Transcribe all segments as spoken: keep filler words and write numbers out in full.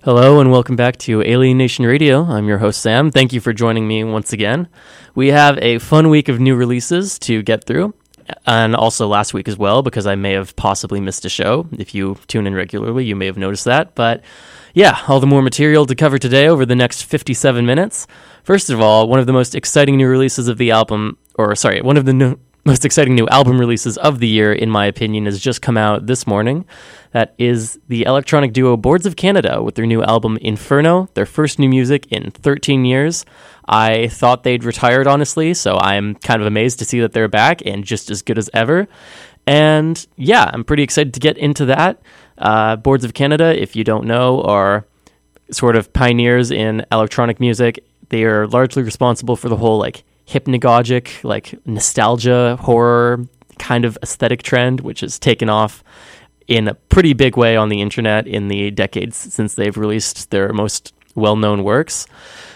Hello and welcome back to Alien Nation Radio. I'm your host, Sam. Thank you for joining me once again. We have a fun week of new releases to get through, and also last week as well, because I may have possibly missed a show. If you tune in regularly, you may have noticed that. But yeah, all the more material to cover today over the next fifty-seven minutes. First of all, one of the most exciting new releases of the album, or sorry, one of the new, most exciting new album releases of the year, in my opinion, has just come out this morning. That is the electronic duo Boards of Canada with their new album Inferno, their first new music in thirteen years. I thought they'd retired, honestly, so I'm kind of amazed to see that they're back and just as good as ever. And yeah, I'm pretty excited to get into that. Uh, Boards of Canada, if you don't know, are sort of pioneers in electronic music. They are largely responsible for the whole like hypnagogic, like nostalgia, horror kind of aesthetic trend, which has taken off in a pretty big way on the internet in the decades since they've released their most well-known works.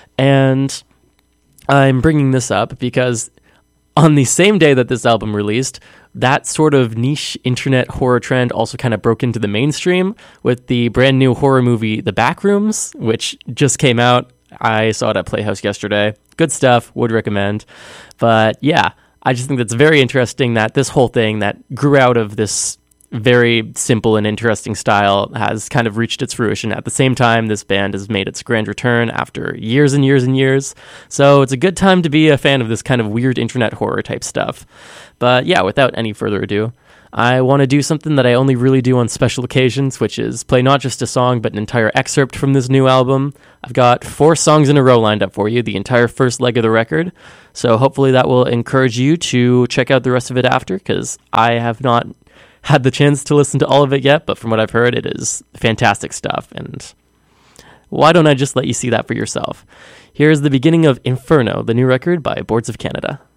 And I'm bringing this up because on the same day that this album released, that sort of niche internet horror trend also kind of broke into the mainstream with the brand new horror movie The Backrooms, which just came out. I saw it at Playhouse yesterday. Good stuff, would recommend. But yeah, I just think that's very interesting that this whole thing that grew out of this very simple and interesting style has kind of reached its fruition. At the same time, this band has made its grand return after years and years and years. So it's a good time to be a fan of this kind of weird internet horror type stuff. But yeah, without any further ado, I want to do something that I only really do on special occasions, which is play not just a song, but an entire excerpt from this new album. I've got four songs in a row lined up for you, the entire first leg of the record. So hopefully that will encourage you to check out the rest of it after, because I have not had the chance to listen to all of it yet, but from what I've heard, it is fantastic stuff. And why don't I just let you see that for yourself? Here's the beginning of Inferno, the new record by Boards of Canada.